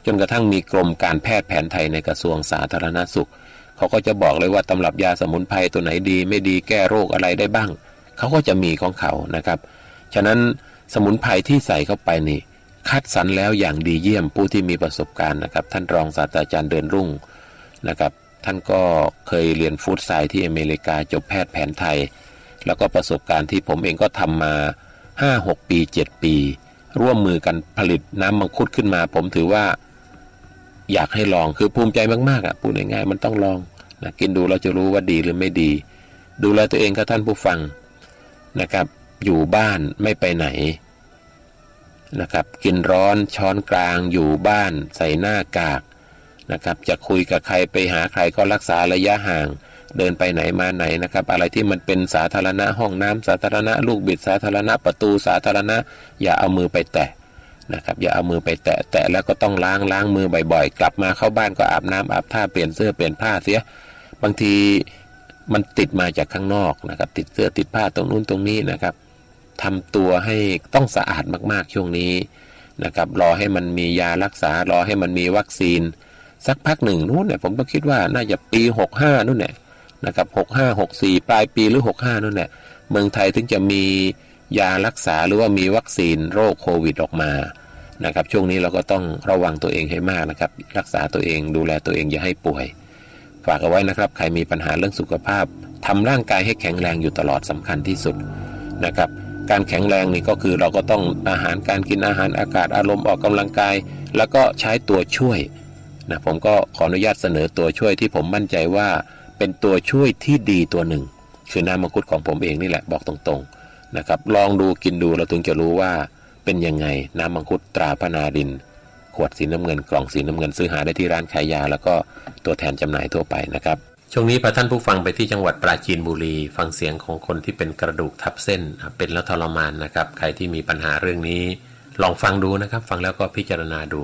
จนกระทั่งมีกรมการแพทย์แผนไทยในกระทรวงสาธารณสุขเขาก็จะบอกเลยว่าตำรับยาสมุนไพรตัวไหนดีไม่ดีแก้โรคอะไรได้บ้างเขาก็จะมีของเขานะครับฉะนั้นสมุนไพรที่ใส่เข้าไปนี่คัดสรรแล้วอย่างดีเยี่ยมผู้ที่มีประสบการณ์นะครับท่านรองศาสตราจารย์เดินรุ่งนะครับท่านก็เคยเรียนฟู้ดไซน์ที่อเมริกาจบแพทย์แผนไทยแล้วก็ประสบการณ์ที่ผมเองก็ทำมา 5-6 ปี 7 ปีร่วมมือกันผลิตน้ำมังคุดขึ้นมาผมถือว่าอยากให้ลองคือภูมิใจมากๆอ่ะพูดง่ายๆมันต้องลองนะกินดูเราจะรู้ว่าดีหรือไม่ดีดูแลตัวเองครับท่านผู้ฟังนะครับอยู่บ้านไม่ไปไหนนะครับกินร้อนช้อนกลางอยู่บ้านใส่หน้ากากนะครับจะคุยกับใครไปหาใครก็รักษาระยะห่างเดินไปไหนมาไหนนะครับอะไรที่มันเป็นสาธารณะห้องน้ำสาธารณะลูกบิดสาธารณะประตูสาธารณะอย่าเอามือไปแตะนะครับอย่าเอามือไปแตะแล้วก็ต้องล้างมือบ่อยๆกลับมาเข้าบ้านก็อาบน้ำอาบท่าเปลี่ยนเสื้อเปลี่ยนผ้าเสียบางทีมันติดมาจากข้างนอกนะครับติดเสื้อติดผ้าตรงนู้นตรงนี้นะครับทำตัวให้ต้องสะอาดมากๆช่วงนี้นะครับรอให้มันมียารักษารอให้มันมีวัคซีนสักพักหนึ่งนู้นเนี่ยผมก็คิดว่าน่าจะปี65นู่นเนี่ยนะครับ65 64ปลายปีหรือ65นู่นเนี่ยเมืองไทยถึงจะมียารักษาหรือว่ามีวัคซีนโรคโควิดออกมานะครับช่วงนี้เราก็ต้องระวังตัวเองให้มากนะครับรักษาตัวเองดูแลตัวเองอย่าให้ป่วยฝากเอาไว้นะครับใครมีปัญหาเรื่องสุขภาพทำร่างกายให้แข็งแรงอยู่ตลอดสำคัญที่สุดนะครับการแข็งแรงนี่ก็คือเราก็ต้องอาหารการกินอาหารอากาศอารมณ์ออกกำลังกายแล้วก็ใช้ตัวช่วยนะผมก็ขออนุญาตเสนอตัวช่วยที่ผมมั่นใจว่าเป็นตัวช่วยที่ดีตัวหนึ่งคือน้ำมังคุดของผมเองนี่แหละบอกตรงๆนะครับลองดูกินดูเราถึงจะรู้ว่าเป็นยังไงน้ำมังคุดตราพนาดินขวดสีน้ำเงินกล่องสีน้ำเงินซื้อหาได้ที่ร้านขายยาแล้วก็ตัวแทนจำหน่ายทั่วไปนะครับช่วงนี้พาท่านผู้ฟังไปที่จังหวัดปราจีนบุรีฟังเสียงของคนที่เป็นกระดูกทับเส้นเป็นแล้วทรมานนะครับใครที่มีปัญหาเรื่องนี้ลองฟังดูนะครับฟังแล้วก็พิจารณาดู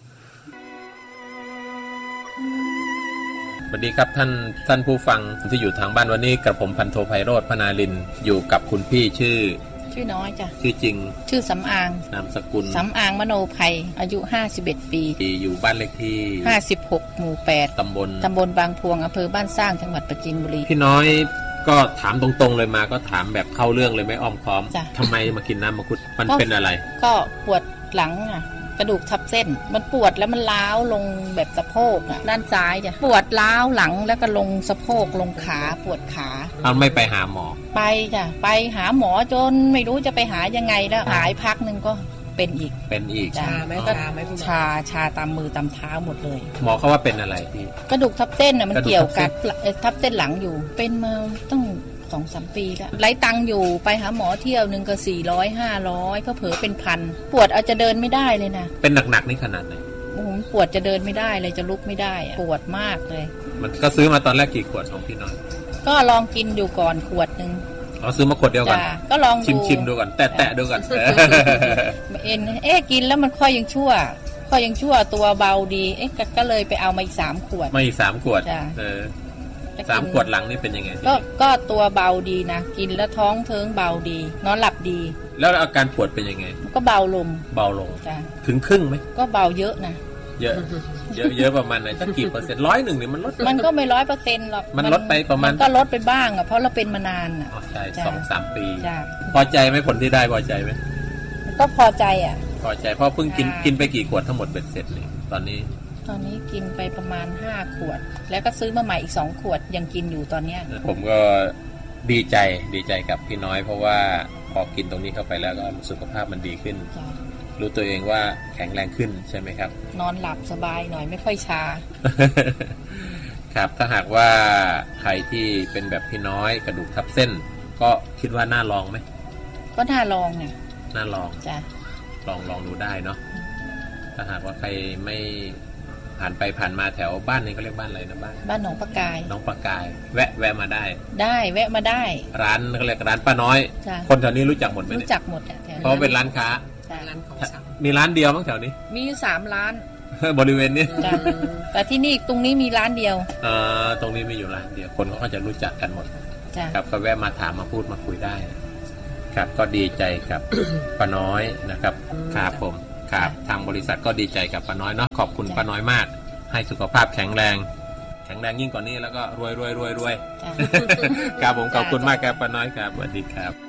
สวัสดีครับท่านผู้ฟังที่อยู่ทางบ้านวันนี้กระผมพันโทไพโรจน์พนาลินอยู่กับคุณพี่ชื่อน้อยจ้ะชื่อจริงชื่อสำอางนามสกุลสำอางมโนไพอายุ51ปีอยู่บ้านเลขที่ 56หมู่8ตำบลบางพวงอำเภอบ้านสร้างจังหวัดปราจีนบุรีพี่น้อยก็ถามตรงๆเลยมาก็ถามแบบเข้าเรื่องเลยไม่อ้อมค้อมทำไมมากินน้ำมังคุดมันเป็นอะไรก็ปวดหลังอ่ะกระดูกทับเส้นมันปวดแล้วมันล้าวลงแบบสะโพกอ่ะด้านซ้ายจ้ะปวดล้าวหลังแล้วก็ลงสะโพกลงขาปวดขาไม่ไปหาหมอไปจ้ะไปหาหมอจนไม่รู้จะไปหายังไงแล้วหายพักนึงก็เป็นอีกชาไหมก็ชาตามมือตามเท้าหมดเลยหมอเขาว่าเป็นอะไรพี่กระดูกทับเส้นน่ะมันเกี่ยวกับทับเส้นหลังอยู่เป็นมาตั้ง 2-3 ปีแล้วไล่ตังอยู่ไปหาหมอเที่ยวนึงก็400-500ก็เผลอเป็นพันปวดเอาจะเดินไม่ได้เลยนะเป็นหนักๆนี่ขนาดไหนปวดจะเดินไม่ได้เลยจะลุกไม่ได้ปวดมากเลยมันก็ซื้อมาตอนแรกกี่ขวดของพี่น้อยก็ลองกินอยู่ก่อนขวดนึงซื้อมาขวดเดียวกันก็ลองชิมดูก่อนแตะดูก่อนกินแล้วมันค่อยยังชั่วตัวเบาดีก็เลยไปเอามาอีก3 ขวดมาอีก3 ขวด3 ขวดหลังนี่เป็นยังไงก็ตัวเบาดีนะกินแล้วท้องเทิงเบาดีนอนหลับดีแล้วอาการปวดเป็นยังไงก็เบาลงจ้ะถึงครึ่งไหมก็เบาเยอะนะเยอะประมาณไหนสักกี่เปอร์เซ็นต์100เนี่ยมันลดมันก็ไม่100%หรอกมันลดไปประมาณก็ลดไปบ้างอ่ะเพราะเราเป็นมานานอ่ะใช่ 2-3 ปีพอใจไหมผลที่ได้พอใจไหมก็พอใจอ่ะพอใจเพราะเพิ่งกินไปกี่ขวดทั้งหมดเบ็ดเสร็จเลยตอนนี้กินไปประมาณ5 ขวดแล้วก็ซื้อมาใหม่อีก2 ขวดยังกินอยู่ตอนเนี้ยผมก็ดีใจกับพี่น้อยเพราะว่าพอกินตรงนี้เข้าไปแล้วก็สุขภาพมันดีขึ้นรู้ตัวเองว่าแข็งแรงขึ้นใช่ไหมครับนอนหลับสบายหน่อยไม่ค่อยชาครับถ้าหากว่าใครที่เป็นแบบพี่น้อยกระดูกทับเส้นก็คิดว่าน่าลองไหมก็น่าลองไงน่าลองจ้ะลองดูได้เนาะถ้าหากว่าใครไม่ผ่านไปผ่านมาแถวบ้านนี้เขาเรียกบ้านอะไรนะบ้านหนองปลากายแวะมาได้แวะมาได้ร้านเขาเรียกร้านป้าน้อยคนแถวนี้รู้จักหมดไหมรู้จักหมดเพราะเป็นร้านค้าร้านของชำมีร้านเดียวมั้งแถวนี้มีอยู่3 ร้านบริเวณนี้แต่ที่นี่ตรงนี้มีร้านเดียวตรงนี้มีอยู่ร้านเดียวคนเขาก็จะรู้จักกันหมดครับก็แวะมาถามมาพูดมาคุยได้ครับก็ดีใจกับป้าน้อยนะครับครับผมครับทางบริษัทก็ดีใจกับป้าน้อยเนาะขอบคุณป้าน้อยมากให้สุขภาพแข็งแรงยิ่งกว่านี้แล้วก็รวยครับผมขอบคุณมากครับป้าน้อยครับสวัสดีครับ